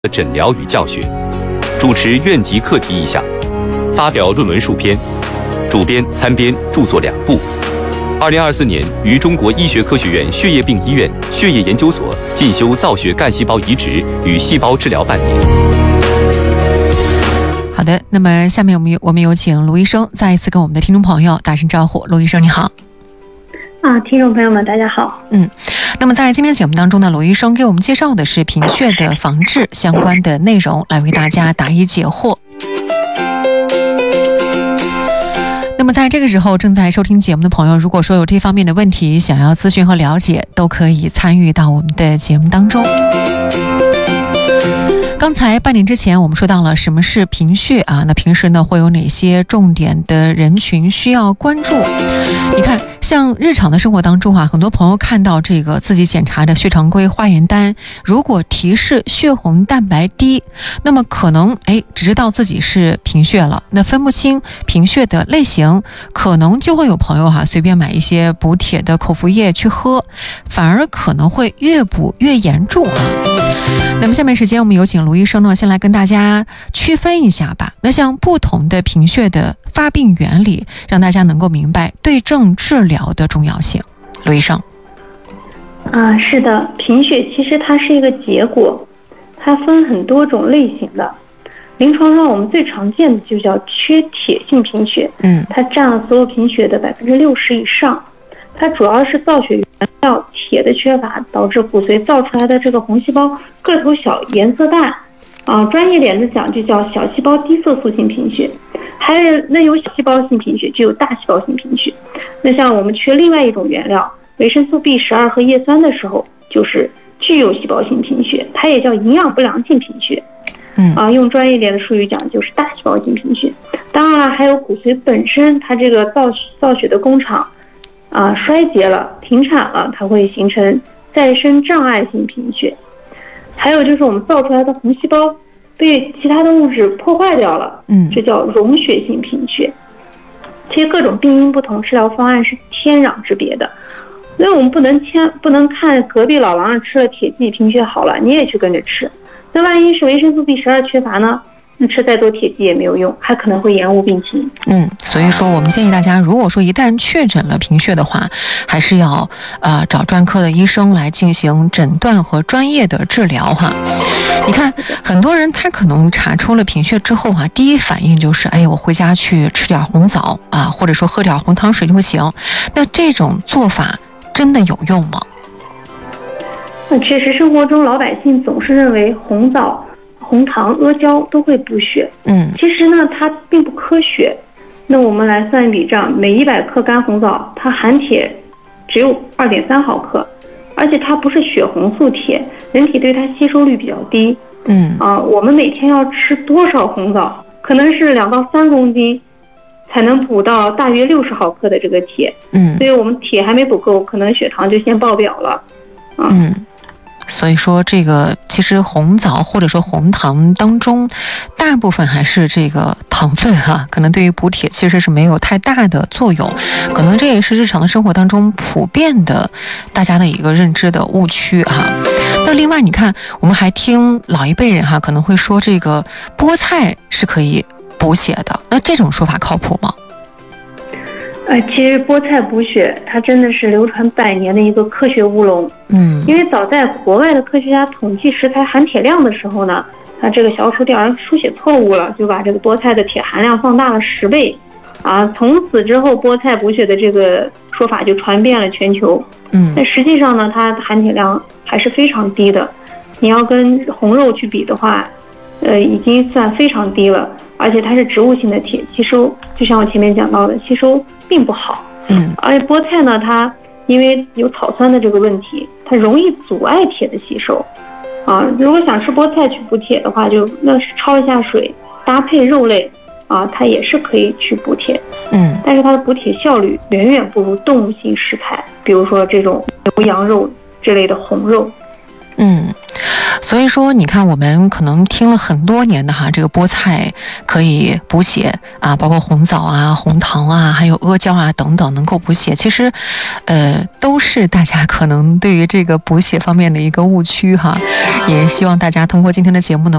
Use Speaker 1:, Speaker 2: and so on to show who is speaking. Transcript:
Speaker 1: 的诊疗与教学，主持院级课题一项，发表论文数篇，主编、参编著作2部。2024年于中国医学科学院血液病医院血液研究所进修造血干细胞移植与细胞治疗半年。
Speaker 2: 好的，那么下面我们有请卢医生再一次跟我们的听众朋友打声招呼。卢医生你好。
Speaker 3: 听众朋友们大家好。
Speaker 2: 那么在今天节目当中呢，卢医生给我们介绍的是贫血的防治相关的内容，来为大家答疑解惑。那么在这个时候正在收听节目的朋友，如果说有这方面的问题想要咨询和了解，都可以参与到我们的节目当中。刚才半点之前我们说到了什么是贫血啊，那平时呢会有哪些重点的人群需要关注？你看像日常的生活当中很多朋友看到这个自己检查的血常规化验单，如果提示血红蛋白低，那么可能只知道自己是贫血了，那分不清贫血的类型，可能就会有朋友随便买一些补铁的口服液去喝，反而可能会越补越严重那么下面时间我们有请卢医生呢，先来跟大家区分一下吧。那像不同的贫血的发病原理，让大家能够明白对症治疗的重要性。卢医生。
Speaker 3: 是的，贫血其实它是一个结果，它分很多种类型的。临床上我们最常见的就叫缺铁性贫血，它占了所有贫血的60%以上。它主要是造血原料铁的缺乏，导致骨髓造出来的这个红细胞个头小、颜色淡专业点子讲就叫小细胞低色素性贫血。还有那有小细胞性贫血，就有大细胞性贫血。那像我们缺另外一种原料维生素 B12 和叶酸的时候，就是具有细胞性贫血，它也叫营养不良性贫血。用专业点的术语讲就是大细胞性贫血。当然了，还有骨髓本身它这个造血的工厂衰竭了、停产了，它会形成再生障碍性贫血。还有就是我们造出来的红细胞被其他的物质破坏掉了，这叫溶血性贫血。其实各种病因不同，治疗方案是天壤之别的。所以我们不能看隔壁老王吃了铁剂贫血好了，你也去跟着吃。那万一是维生素 B12 缺乏呢？那吃再多铁剂也没有用，还可能会延误病情。
Speaker 2: 所以说我们建议大家，如果说一旦确诊了贫血的话，还是要找专科的医生来进行诊断和专业的治疗你看很多人他可能查出了贫血之后第一反应就是我回家去吃点红枣或者说喝点红糖水就行。那这种做法真的有用吗？
Speaker 3: 确实生活中老百姓总是认为红枣、红糖、阿胶都会补血，其实呢它并不科学。那我们来算一笔账，每100克干红枣它含铁只有2.3毫克，而且它不是血红素铁，人体对它吸收率比较低。我们每天要吃多少红枣？可能是2到3公斤才能补到大约60毫克的这个铁。所以我们铁还没补够，可能血糖就先爆表了。
Speaker 2: 所以说这个其实红枣或者说红糖当中大部分还是这个糖分可能对于补铁其实是没有太大的作用，可能这也是日常的生活当中普遍的大家的一个认知的误区那另外你看我们还听老一辈人可能会说这个菠菜是可以补血的，那这种说法靠谱吗？
Speaker 3: 其实菠菜补血它真的是流传100年的一个科学乌龙。因为早在国外的科学家统计食材含铁量的时候呢，这个小数点书写错误了，就把这个菠菜的铁含量放大了10倍从此之后菠菜补血的这个说法就传遍了全球。但实际上呢，它含铁量还是非常低的，你要跟红肉去比的话已经算非常低了，而且它是植物性的铁，吸收就像我前面讲到的，吸收并不好。而且菠菜呢，它因为有草酸的这个问题，它容易阻碍铁的吸收如果想吃菠菜去补铁的话，就那是焯一下水搭配肉类它也是可以去补铁。但是它的补铁效率远远不如动物性食材，比如说这种牛羊肉之类的红肉。
Speaker 2: 所以说你看我们可能听了很多年的这个菠菜可以补血啊，包括红枣啊、红糖啊，还有阿胶啊等等能够补血，其实都是大家可能对于这个补血方面的一个误区也希望大家通过今天的节目呢